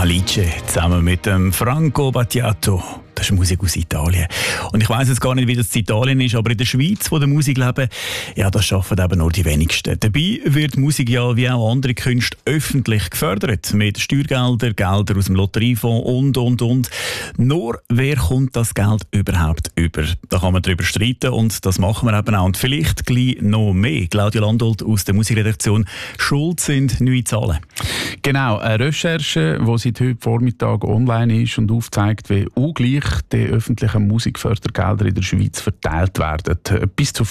Alice zusammen mit dem Franco Battiato. Das ist Musik aus Italien. Und ich weiss jetzt gar nicht, wie das in Italien ist, aber in der Schweiz, wo der Musik leben, ja, das schaffen eben nur die wenigsten. Dabei wird Musik ja wie auch andere Künste öffentlich gefördert. Mit Steuergeldern, Geldern aus dem Lotteriefonds und. Nur, wer kommt das Geld überhaupt über? Da kann man darüber streiten und das machen wir eben auch. Und vielleicht gleich noch mehr. Claudia Landolt aus der Musikredaktion. Schuld sind neue Zahlen. Genau, eine Recherche, die seit heute Vormittag online ist und aufzeigt, wie ungleich die öffentlichen Musikfördergelder in der Schweiz verteilt werden. Bis zu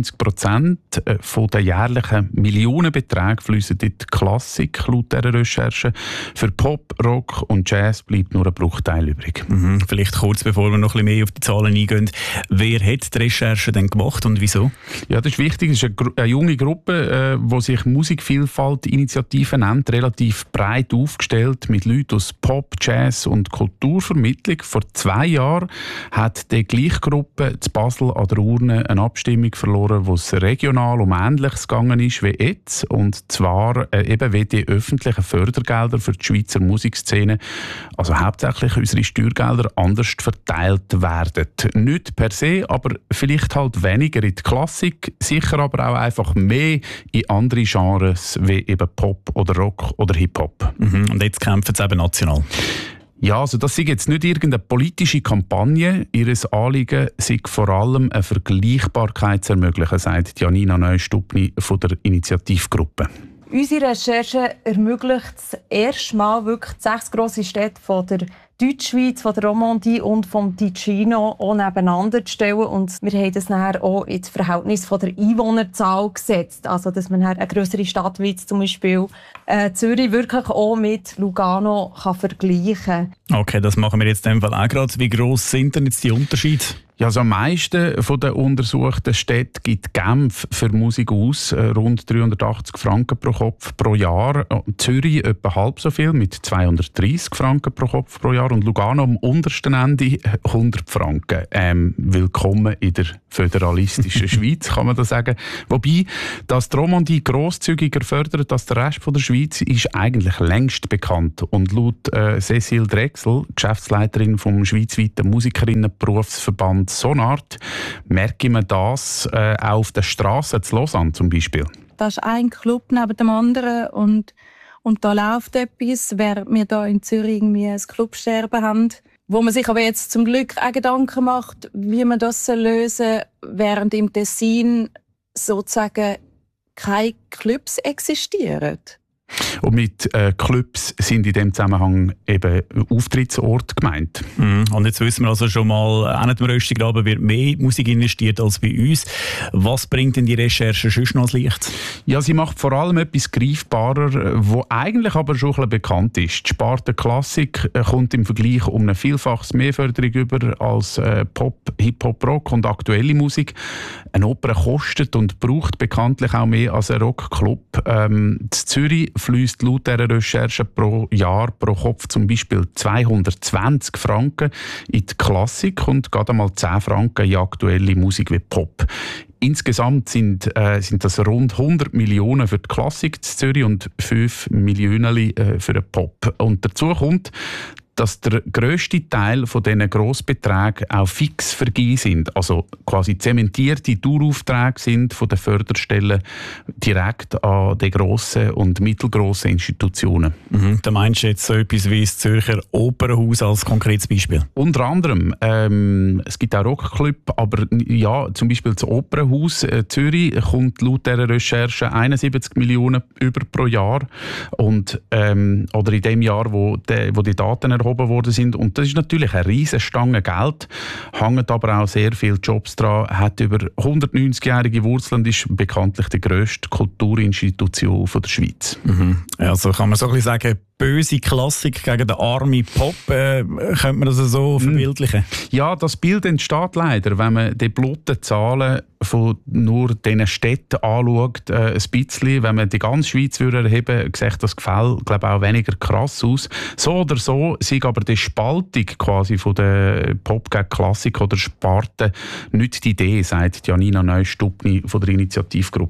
95% von den jährlichen Millionenbeträgen fließen in die Klassik, laut dieser Recherche. Für Pop, Rock und Jazz bleibt nur ein Bruchteil übrig. Vielleicht kurz, bevor wir noch ein bisschen mehr auf die Zahlen eingehen. Wer hat die Recherche denn gemacht und wieso? Ja, das ist wichtig. Es ist eine junge Gruppe, die sich Musikvielfalt-Initiative nennt, relativ breit aufgestellt mit Leuten aus Pop, Jazz und Kulturvermittlung. Vor 2 Jahren hat die Gleichgruppe zu Basel an der Urne eine Abstimmung verloren, wo es regional um Ähnliches gegangen ist wie jetzt. Und zwar eben wie die öffentlichen Fördergelder für die Schweizer Musikszene, also hauptsächlich unsere Steuergelder, anders verteilt werden. Nicht per se, aber vielleicht halt weniger in die Klassik, sicher aber auch einfach mehr in andere Genres wie eben Pop oder Rock oder Hip-Hop. Und jetzt kämpfen sie eben national. Ja, also das ist jetzt nicht irgendeine politische Kampagne. Ihr Anliegen sei vor allem eine Vergleichbarkeit zu ermöglichen, sagt Janina Neustubni von der Initiativgruppe. Unsere Recherche ermöglicht es erstmal wirklich 6 grosse Städte von der Deutschschweiz, von der Romandie und vom Ticino auch nebeneinander zu stellen. Und wir haben das nachher auch ins Verhältnis von der Einwohnerzahl gesetzt. Also, dass man eine grössere Stadt wie zum Beispiel Zürich wirklich auch mit Lugano kann vergleichen kann. Okay, das machen wir jetzt in dem Fall auch gerade. Wie gross sind denn jetzt die Unterschiede? Ja, also am meisten von den untersuchten Städten gibt Genf für Musik aus, rund 380 Franken pro Kopf pro Jahr. Zürich etwa halb so viel, mit 230 Franken pro Kopf pro Jahr. Und Lugano am untersten Ende 100 Franken. Willkommen in der föderalistischen Schweiz, kann man da sagen. Wobei, dass die Romandie grosszügiger fördert als der Rest von der Schweiz, ist eigentlich längst bekannt. Und laut Cécile Drechsel, Geschäftsleiterin vom schweizweiten Musikerinnenberufsverband Sonart, merke man das auch auf der Straße zu Lausanne zum Beispiel. Da ist ein Club neben dem anderen und da läuft etwas, während wir hier in Zürich irgendwie ein Clubsterben haben. Wo man sich aber jetzt zum Glück auch Gedanken macht, wie man das lösen soll, während im Tessin sozusagen keine Clubs existieren. Und mit Clubs sind in dem Zusammenhang eben Auftrittsorte gemeint. Und jetzt wissen wir also schon mal, auch nicht im Röstigraben wird mehr Musik investiert als bei uns. Was bringt denn die Recherche sonst noch ans Licht? Ja, sie macht vor allem etwas greifbarer, wo eigentlich aber schon ein bisschen bekannt ist. Die Sparte Klassik kommt im Vergleich um eine Vielfaches mehr Förderung über als Pop, Hip-Hop, Rock und aktuelle Musik. Eine Oper kostet und braucht bekanntlich auch mehr als ein Rockclub. In Zürich fließt laut dieser Recherche pro Jahr pro Kopf zum Beispiel 220 Franken in die Klassik und gerade einmal 10 Franken in aktuelle Musik wie Pop. Insgesamt sind das rund 100 Millionen für die Klassik in Zürich und 5 Millionen für den Pop. Und dazu kommt, dass der grösste Teil von diesen Grossbeträgen auch fix vergeben sind, also quasi zementierte Daueraufträge sind von den Förderstellen direkt an die grossen und mittelgrossen Institutionen. Da meinst du jetzt so etwas wie das Zürcher Opernhaus als konkretes Beispiel? Unter anderem. Es gibt auch Rockclub, aber ja, zum Beispiel das Opernhaus Zürich kommt laut dieser Recherche 71 Millionen über pro Jahr und, oder in dem Jahr, wo die Daten erhoben worden sind. Und das ist natürlich eine riesen Stange Geld, hängen aber auch sehr viele Jobs dran, hat über 190-jährige Wurzeln und ist bekanntlich die grösste Kulturinstitution der Schweiz. Also kann man so ein bisschen sagen, böse Klassik gegen den armen Pop, könnte man das so verbildlichen? Ja, das Bild entsteht leider, wenn man die blotten Zahlen von nur diesen Städten anschaut, ein bisschen. Wenn man die ganze Schweiz erheben würde, sieht das Gefälle, glaube ich, auch weniger krass aus. So oder so sei aber die Spaltung quasi von der Pop gegen Klassik oder Sparte nicht die Idee, sagt Janina Neustubni von der Initiativgruppe.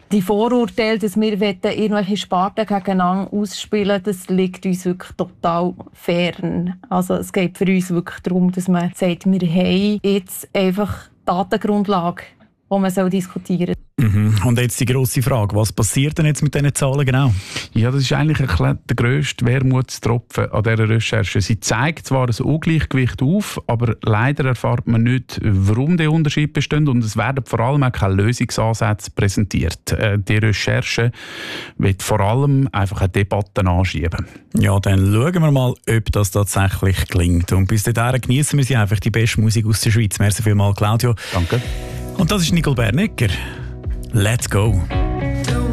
Die Vorurteile, dass wir irgendwelche Sparten gegeneinander ausspielen, das liegt uns wirklich total fern. Also es geht für uns wirklich darum, dass man sagt, wir haben jetzt einfach Datengrundlage, die man diskutieren soll. Und jetzt die grosse Frage, was passiert denn jetzt mit diesen Zahlen genau? Ja, das ist eigentlich der grösste Wermutstropfen an dieser Recherche. Sie zeigt zwar ein Ungleichgewicht auf, aber leider erfährt man nicht, warum der Unterschied besteht, und es werden vor allem auch keine Lösungsansätze präsentiert. Die Recherche wird vor allem einfach eine Debatte anschieben. Ja, dann schauen wir mal, ob das tatsächlich gelingt. Und bis dahin genießen wir sie einfach die beste Musik aus der Schweiz. Merci vielmals, Claudio. Danke. Und das ist Nicole Bernecker. Let's go!